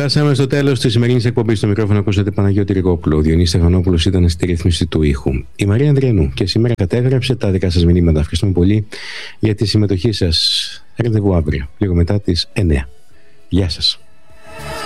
Φτάσαμε στο τέλος της σημερινής εκπομπής. Στο μικρόφωνο ακούσατε Παναγιώτη Ριγόπουλο. Ο Διονύσης Στεφανόπουλος ήταν στη ρύθμιση του ήχου. Η Μαρία Ανδριανού και σήμερα κατέγραψε τα δικά σας μηνύματα. Ευχαριστούμε πολύ για τη συμμετοχή σας. Ραντεβού αύριο, λίγο μετά τις 9. Γεια σας.